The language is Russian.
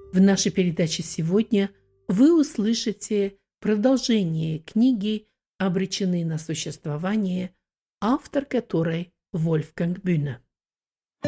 В нашей передаче сегодня вы услышите продолжение книги «Обречены на существование», автор которой Вольфганг Бюне.